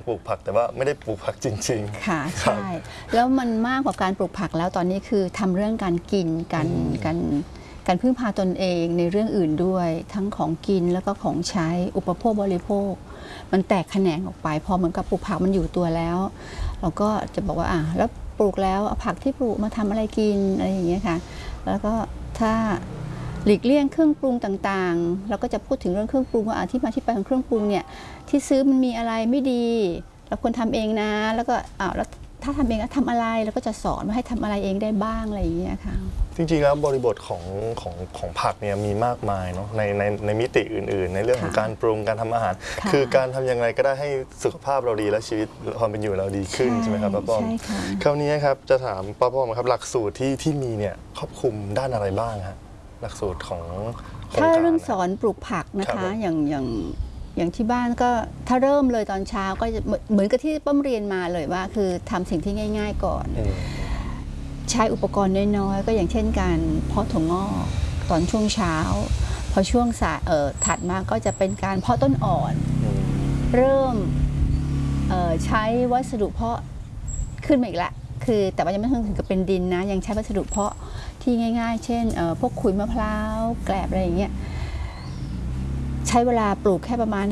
ปลูกผักแต่ว่าไม่ได้ปลูกผักจริงๆค่ะใช่แล้วมันมากกว่าการปลูกผักแล้วตอนนี้คือทำเรื่องการกินการพึ่งพาตนเองในเรื่องอื่นด้วยทั้งของกินแล้วก็ของใช้อุปโภคบริโภคมันแตกแขนงออกไปพอเหมือนกับปลูกผักมันอยู่ตัวแล้วเราก็จะบอกว่าแล้วปลูกแล้วเอาผักที่ปลูกมาทำอะไรกินอะไรอย่างเงี้ยค่ะแล้วก็ถ้าหลีกเลี่ยงเครื่องปรุงต่างๆเราก็จะพูดถึงเรื่องเครื่องปรุงว่าที่มาที่ไปของเครื่องปรุงเนี่ยที่ซื้อมันมีอะไรไม่ดีเราควรทำเองนะแล้วก็แล้วถ้าทำเองทำอะไรเราก็จะสอนว่าให้ทำอะไรเองได้บ้างอะไรอย่างเงี้ยค่ะจริงๆแล้วบริบทของผักเนี่ยมีมากมายเนาะในมิติอื่นๆในเรื่องของการปรุงการทำอาหารคือการทำอย่างไรก็ได้ให้สุขภาพเราดีและชีวิตความเป็นอยู่เราดีขึ้นใช่ไหมครับป้าป้อมคราวนี้ครับจะถามป้าป้อมครับหลักสูตรที่มีเนี่ยครอบคลุมด้านอะไรบ้างฮะหลักสูตรของถ้าเรื่องสอนปลูกผักนะคะอย่างที่บ้านก็ถ้าเริ่มเลยตอนเช้าก็จะเหมือนกับที่ป้อมเรียนมาเลยว่าคือทำสิ่งที่ง่ายๆก่อนใช้อุปกรณ์น้อยๆก็อย่างเช่นการเพาะถั่วงอกตอนช่วงเช้าพอช่วงสายถัดมาก็จะเป็นการเพาะต้นอ่อนเริ่มใช้วัสดุเพาะขึ้นมาอีกละคือแต่ว่ายังไม่ถึงกับเป็นดินนะยังใช้วัสดุเพาะที่ง่ายๆเช่นพวกขุยมะพร้าวแกลบอะไรอย่างเงี้ยใช้เวลาปลูกแค่ประมาณ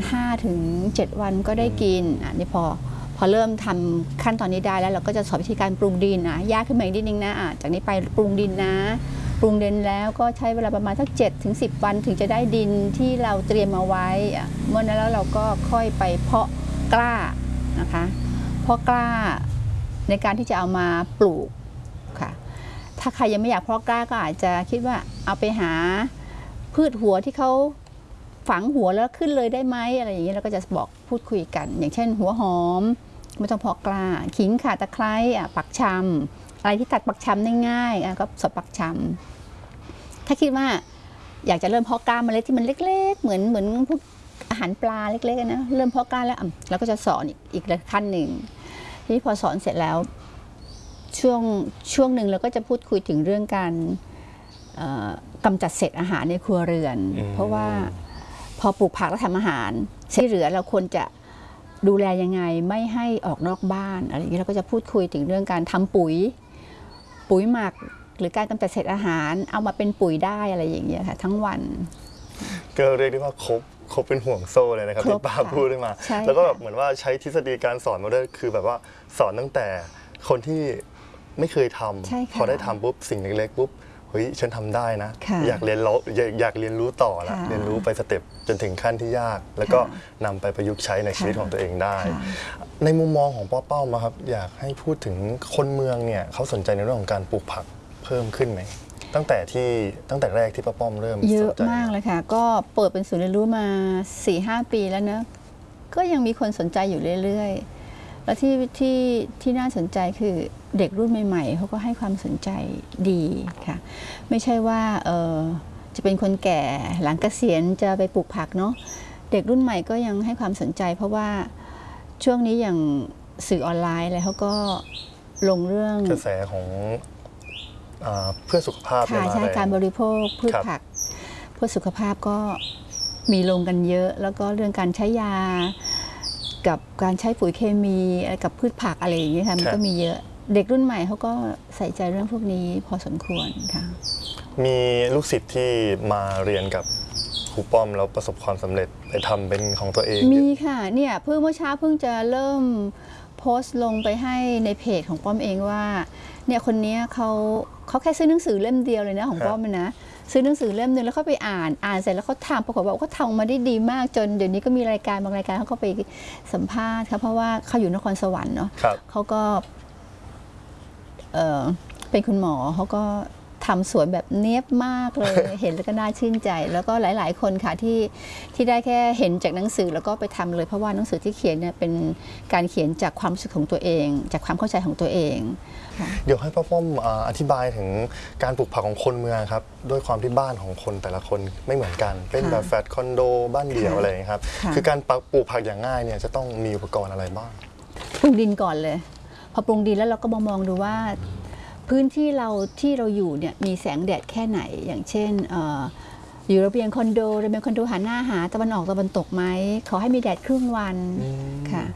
5-7 วันก็ได้กินนี่พอเริ่มทำขั้นตอนนี้ได้แล้วเราก็จะสอนวิธีการปรุงดินยากขึ้นมาอีกนิดนึงนะจากนี้ไปปรุงดินนะปรุงดินแล้วก็ใช้เวลาประมาณสัก7-10 วันถึงจะได้ดินที่เราเตรียมมาไว้เมื่อนั้นแล้วเราก็ค่อยไปเพาะกล้านะคะเพาะกล้าในการที่จะเอามาปลูกค่ะถ้าใครยังไม่อยากเพาะกล้าก็อาจจะคิดว่าเอาไปหาพืชหัวที่เขาฝังหัวแล้วขึ้นเลยได้ไหมอะไรอย่างนี้เราก็จะบอกพูดคุยกันอย่างเช่นหัวหอมไม่ต้องเพาะกล้าขิงข่าตะไคร้ปักชำอะไรที่ตัดปักชำได้ง่ายก็สดปักชำถ้าคิดว่าอยากจะเริ่มเพาะกล้าเมล็ดที่มันเล็กๆเหมือนพวกอาหารปลาเล็กๆนะเริ่มเพาะกล้าแล้วเราก็จะสอนอีกขั้นหนึ่งทีนี้พอสอนเสร็จแล้วช่วงหนึ่งเราก็จะพูดคุยถึงเรื่องการกำจัดเศษอาหารในครัวเรือนเพราะว่าพอปลูกผักแล้วทำอาหารที่เหลือเราควรจะดูแลยังไงไม่ให้ออกนอกบ้านอะไรอย่างนี้เราก็จะพูดคุยถึงเรื่องการทำปุ๋ยหมักหรือการกำจัดเศษอาหารเอามาเป็นปุ๋ยได้อะไรอย่างเงี้ยค่ะทั้งวันก็เรียกได้ว่าครบเป็นห่วงโซ่เลยนะครับที่ป้าพูดได้มาแล้วก็แบบเหมือนว่าใช้ทฤษฎีการสอนมาด้วยคือแบบว่าสอนตั้งแต่คนที่ไม่เคยทำพอได้ทำปุ๊บสิ่งเล็กๆปุ๊บเฮ้ยฉันทำได้นะอยากเรียนรู้ต่อละเรียนรู้ไปสเต็ปจนถึงขั้นที่ยากแล้วก็นำไปประยุกต์ใช้ในชีวิตของตัวเองได้ในมุมมองของป้าเป้ามาครับอยากให้พูดถึงคนเมืองเนี่ยเขาสนใจในเรื่องของการปลูกผักเพิ่มขึ้นไหมตั้งแต่แรกที่ป้าป้อมเริ่มเยอะมากเลยค่ะก็เปิดเป็นศูนย์เรียนรู้มา 4-5 ปีแล้วนะก็ยังมีคนสนใจอยู่เรื่อยๆแล้วที่น่าสนใจคือเด็กรุ่นใหม่ๆเขาก็ให้ความสนใจดีค่ะไม่ใช่ว่าจะเป็นคนแก่หลังเกษียณจะไปปลูกผักเนาะเด็กรุ่นใหม่ก็ยังให้ความสนใจเพราะว่าช่วงนี้อย่างสื่อออนไลน์อะไรเขาก็ลงเรื่องกระแสของเพื่อสุขภาพใช่การบริโภคพืชผักเพื่อสุขภาพก็มีลงกันเยอะแล้วก็เรื่องการใช้ยากับการใช้ปุ๋ยเคมีกับพืชผักอะไรอย่างเงี้ยค่ะมันก็มีเยอะเด็กรุ่นใหม่เขาก็ใส่ใจเรื่องพวกนี้พอสมควรค่ะมีลูกศิษย์ที่มาเรียนกับครูป้อมแล้วประสบความสำเร็จไปทำเป็นของตัวเองมีค่ะเนี่ยเมื่อเช้าเพิ่งจะเริ่มโพสต์ลงไปให้ในเพจของป้อมเองว่าเนี่ยคนนี้เขาแค่ซื้อหนังสือเล่มเดียวเลยนะของป้อมนะซื้อหนังสือเล่มนึงแล้วเขาไปอ่านเสร็จแล้วเขาทำปรากฏว่าเขาทำมาได้ดีมากจนเดี๋ยวนี้ก็มีรายการบางรายการเขาก็ไปสัมภาษณ์ค่ะเพราะว่าเขาอยู่นครสวรรค์เนาะเขาก็เป็นคุณหมอเขาก็ทำสวยแบบเนียบมากเลยเห็นแล้วก็น่าชื่นใจแล้วก็หลายๆคนค่ะที่ได้แค่เห็นจากหนังสือแล้วก็ไปทำเลยเพราะว่าหนังสือที่เขียนเนี่ยเป็นการเขียนจากความรู้สึกของตัวเองจากความเข้าใจของตัวเองเดี๋ยวให้ป้าป้อมอธิบายถึงการปลูกผักของคนเมืองครับด้วยความที่บ้านของคนแต่ละคนไม่เหมือนกันเป็นแบบแฟลตคอนโดบ้านเดี่ยวอะไรครับคือการปลูกผักอย่างง่ายเนี่ยจะต้องมีอุปกรณ์อะไรบ้างปรุงดินก่อนเลยพอปรุงดินแล้วเราก็มองดูว่าพื้นที่เราอยู่เนี่ยมีแสงแดดแค่ไหนอย่างเช่นอยู่ระเบียงคอนโดหันหน้าหาตะวันออกตะวันตกไหมขอให้มีแดดครึ่งวันค่ะ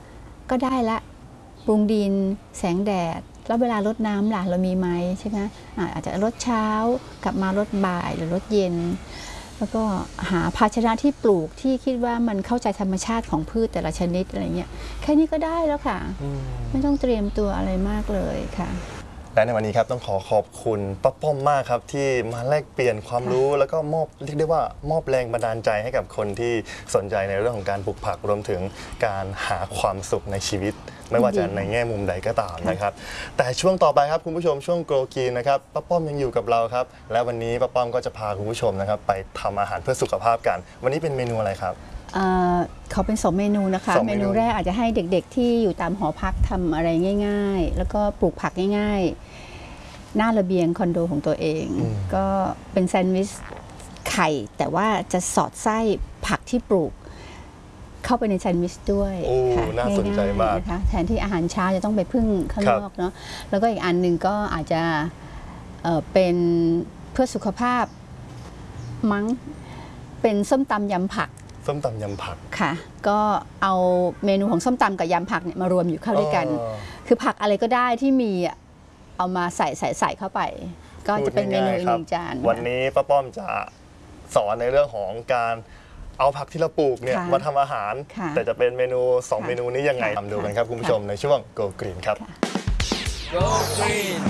ก็ได้ละปรุงดินแสงแดดแล้วเวลารดน้ำล่ะเรามีไหมใช่ไหมอาจจะรดเช้ากลับมารดบ่ายหรือรดเย็นแล้วก็หาภาชนะที่ปลูกที่คิดว่ามันเข้าใจธรรมชาติของพืชแต่ละชนิดอะไรเงี้ยแค่นี้ก็ได้แล้วค่ะไม่ต้องเตรียมตัวอะไรมากเลยค่ะและในวันนี้ครับต้องขอบคุณป้าป้อมมากครับที่มาแลกเปลี่ยนความรู้แล้วก็เรียกได้ว่ามอบแรงบันดาลใจให้กับคนที่สนใจในเรื่องของการปลูกผักรวมถึงการหาความสุขในชีวิตไม่ว่าจะในแง่มุมใดก็ตามนะครับแต่ช่วงต่อไปครับคุณผู้ชมช่วงโกลกีนนะครับป้าป้อมยังอยู่กับเราครับและวันนี้ป้าป้อมก็จะพาคุณผู้ชมนะครับไปทำอาหารเพื่อสุขภาพกันวันนี้เป็นเมนูอะไรครับเขาเป็น2 เมนูนะคะเมนูแรกอาจจะให้เด็กๆที่อยู่ตามหอพักทำอะไรง่ายๆแล้วก็ปลูกผักง่ายๆหน้าระเบียงคอนโดของตัวเองก็เป็นแซนด์วิชไข่แต่ว่าจะสอดไส้ผักที่ปลูกเข้าไปในแซนด์วิชด้วยค่ะน่าสนใจมากนะคะแทนที่อาหารเช้าจะต้องไปพึ่งข้างนอกเนาะแล้วก็อีกอันหนึ่งก็อาจจะเป็นเพื่อสุขภาพมั้งเป็นส้มตำยำผักส้มตำยำผักค่ะก็เอาเมนูของส้มตำกับยำผักเนี่ยมารวมอยู่เข้าด้วยกันคือผักอะไรก็ได้ที่มีเอามาใส่เข้าไปก็จะเป็นเมนูอีก1 จานวันนี้ป้าป้อมจะสอนในเรื่องของการเอาผักที่เราปลูกเนี่ยมาทำอาหารแต่จะเป็นเมนู2 เมนูนี้ยังไงทำดูกันครับคุณผู้ชมในช่วง Go Green ครับ Go Green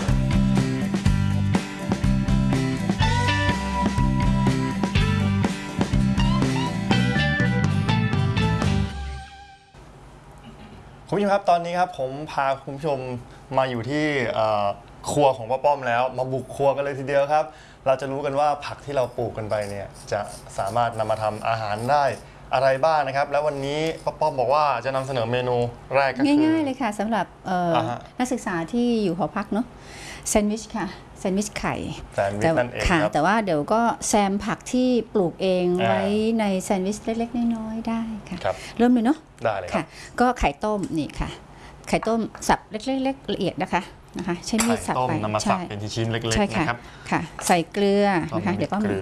คุณผู้ชมครับตอนนี้ครับผมพาคุณผู้ชมมาอยู่ที่ครัวของป้าป้อมแล้วมาบุกครัวกันเลยทีเดียวครับเราจะรู้กันว่าผักที่เราปลูกกันไปเนี่ยจะสามารถนำมาทำอาหารได้อะไรบ้างนะครับแล้ววันนี้ป้าป้อมบอกว่าจะนำเสนอเมนูแรกก็คือง่ายๆเลยค่ะสำหรับนักศึกษาที่อยู่หอพักเนาะแซนด์วิชค่ะแซนด์วิชไข่แซนด์วิชนั่นเองค่ะแต่ว่าเดี๋ยวก็แซมผักที่ปลูกเองไว้ในแซนด์วิชเล็กๆน้อยๆได้ค่ะเริ่มเลยเนาะได้เลยค่ะก็ไข่ต้มนี่ค่ะไข่ต้มสับเล็กๆละเอียดนะคะใช้มีดสับไปนำมาสับเป็นชิ้นเล็กๆนะครับค่ะใส่เกลือนะคะเดี๋ยวก็เก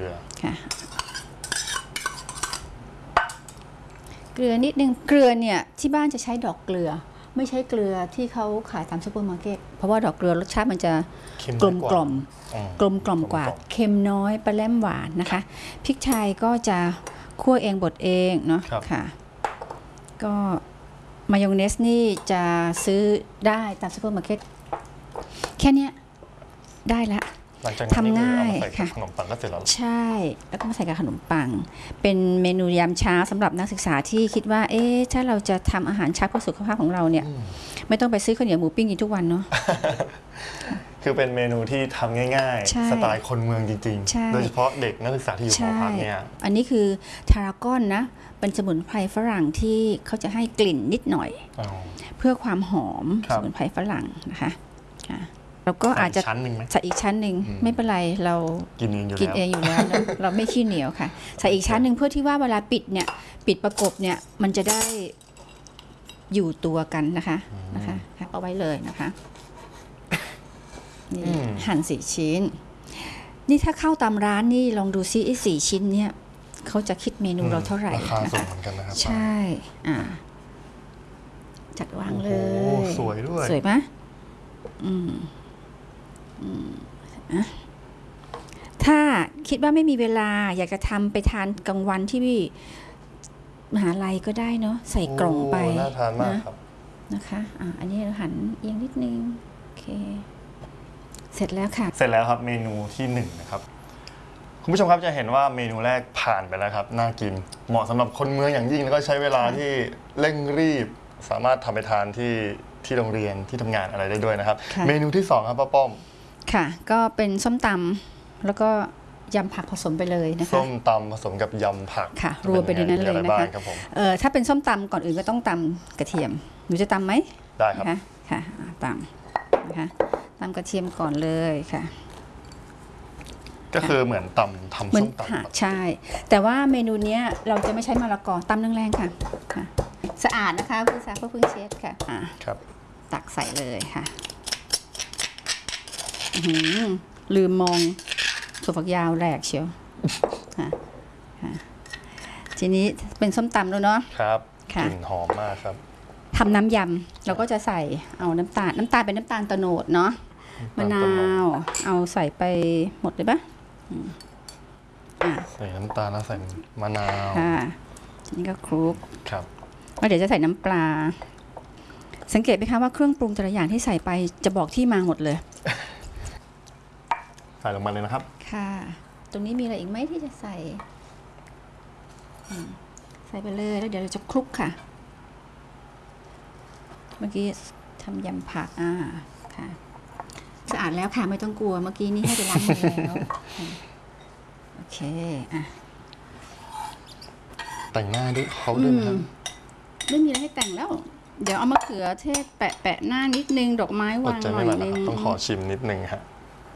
ลือนิดนึงเกลือเนี่ยที่บ้านจะใช้ดอกเกลือไม่ใช่เกลือที่เขาขายตามซูเปอร์มาร์เก็ตเพราะว่าดอกเกลือรสชาติมันจะกลมกล่อมกว่าเค็มน้อยปลาแรมหวานนะคะพริกไทยก็จะคั่วเองบดเองเนาะค่ะก็มายองเนสนี่จะซื้อได้ตามซูเปอร์มาร์เก็ตแค่นี้ได้ละทำง่ายค่ะขนมปังก็เสร็จแล้วใช่แล้วก็มาใส่กับขนมปังเป็นเมนูยามเช้าสำหรับนักศึกษาที่คิดว่าถ้าเราจะทำอาหารเช้าเพื่อสุขภาพของเราเนี่ยไม่ต้องไปซื้อข้าวเหนียวหมูปิ้งกินทุกวันเนาะคือเป็นเมนูที่ทำง่ายๆสไตล์คนเมืองจริงๆโดยเฉพาะเด็กนักศึกษาที่อยู่หอพักเนี่ยอันนี้คือทารากอนนะเป็นสมุนไพรฝรั่งที่เขาจะให้กลิ่นนิดหน่อยเพื่อความหอมสมุนไพรฝรั่งนะคะเราก็อาจจะใส่อีกชั้นหนึ่งไม่เป็นไรเรากินเองอยู่แล้วนะเราไม่ขี้เหนียวค่ะใส่อีกชั้นหนึ่งเพื่อที่ว่าเวลาปิดประกบเนี่ยมันจะได้อยู่ตัวกันนะคะเอาไว้เลยนะคะนี่หั่น4 ชิ้นนี่ถ้าเข้าตามร้านนี่ลองดูซิ4 ชิ้นเนี่ยเขาจะคิดเมนูเราเท่าไหร่ราคาสูงเหมือนกันนะครับใช่จัดวางเลยสวยด้วยสวยไหมถ้าคิดว่าไม่มีเวลาอยากจะทำไปทานกลางวันที่มหาลัยก็ได้เนาะใส่กล่องไปน่าทานมากครับนะคะอันนี้เราหั่นเอียงนิดนึงโอเคเสร็จแล้วค่ะเสร็จแล้วครับเมนูที่1นะครับคุณผู้ชมครับจะเห็นว่าเมนูแรกผ่านไปแล้วครับน่ากินเหมาะสำหรับคนเมืองอย่างยิ่งแล้วก็ใช้เวลาที่เร่งรีบสามารถทำไปทานที่โรงเรียนที่ทำงานอะไรได้ด้วยนะครับเมนูที่2ครับป้าป้อมค่ะก็เป็นส้มตำแล้วก็ยำผักผสมไปเลยนะคะส้มตำผสมกับยำผักค่ะรวมไปในนั้นเลยนะคะถ้าเป็นส้มตำก่อนอื่นก็ต้องตำกระเทียมหนูจะตำไหมได้ครับค่ะตำนะคะตำกระเทียมก่อนเลยค่ะก็คือเหมือนทำส้มตำใช่แต่ว่าเมนูนี้เราจะไม่ใช้มะละกอตำแรงๆค่ะสะอาดนะคะคุณสาเพิ่งเช็ดค่ะครับตักใส่เลยค่ะลืมมองถั่วฝักยาวแหลกเชียวทีนี้เป็นส้มตำแล้วเนาะครับกลิ่นหอมมากครับทำน้ำยำเราก็จะใส่เอาน้ำตาลเป็นน้ำตาลโตโนดเนาะมะนาวเอาใส่ไปหมดเลยปะใส่น้ำตาลแล้วใส่มะนาวค่ะนี่ก็คลุกครับแล้วเดี๋ยวจะใส่น้ำปลาสังเกตไหมคะว่าเครื่องปรุงแต่ละอย่างที่ใส่ไปจะบอกที่มาหมดเลยใส่ลงมาเลยนะครับค่ะตรงนี้มีอะไรอีกไหมที่จะใส่ใส่ไปเลยแล้วเดี๋ยวเราจะคลุกค่ะเมื่อกี้ทำยำผักค่ะสะอาดแล้วค่ะไม่ต้องกลัวเมื่อกี้นี่ให้ไปล้างมือแล้วโอเคแต่งหน้าด้วยเขาด้วยนะครับไม่มีอะไรให้แต่งแล้วเดี๋ยวเอามะเขือเทศแปะหน้านิดนึงดอกไม้วางหน่อยนึงต้องขอชิมนิดนึงฮะ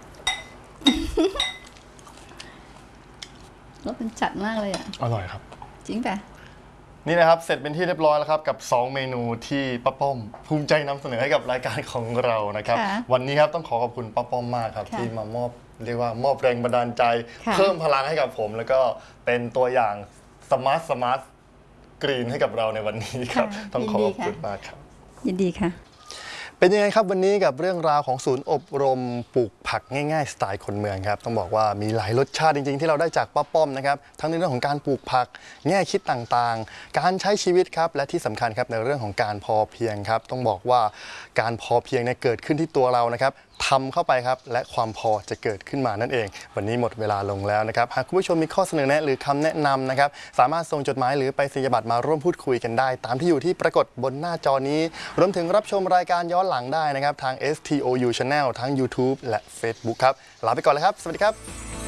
รสมันจัดมากเลยอร่อยครับจริงป่ะนี่นะครับเสร็จเป็นที่เรียบร้อยแล้วครับกับ2เมนูที่ป้าป้อมภูมิใจนำเสนอให้กับรายการของเรานะครับวันนี้ครับต้องขอขอบคุณป้าป้อมมากครับที่มามอบเรียกว่ามอบแรงบันดาลใจเพิ่มพลังให้กับผมแล้วก็เป็นตัวอย่างสมาร์ทกรีนให้กับเราในวันนี้ครับต้องขอขอบคุณมากครับยินดีค่ะเป็นยังไงครับวันนี้กับเรื่องราวของศูนย์อบรมปลูกผักง่ายๆสไตล์คนเมืองครับต้องบอกว่ามีหลายรสชาติจริงๆที่เราได้จากป้าป้อมนะครับทั้งในเรื่องของการปลูกผักแง่คิดต่างๆการใช้ชีวิตครับและที่สำคัญครับในเรื่องของการพอเพียงครับต้องบอกว่าการพอเพียงเนี่ยเกิดขึ้นที่ตัวเรานะครับทำเข้าไปครับและความพอจะเกิดขึ้นมานั่นเองวันนี้หมดเวลาลงแล้วนะครับหากคุณผู้ชมมีข้อเสนอแนะหรือคำแนะนำนะครับสามารถส่งจดหมายหรือไปสัญญาบัตรมาร่วมพูดคุยกันได้ตามที่อยู่ที่ปรากฏบนหน้าจอนี้รวมถึงรับชมรายการย้อนหลังได้นะครับทาง STOU Channel ทั้ง YouTube และ Facebook ครับลาไปก่อนเลยครับสวัสดีครับ